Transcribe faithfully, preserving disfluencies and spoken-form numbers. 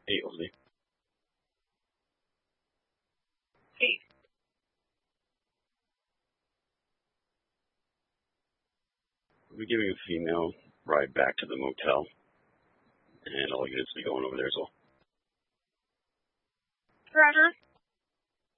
Hey, Ozzy. Hey. We're giving a female ride back to the motel, and all units will be going over there as well. Roger.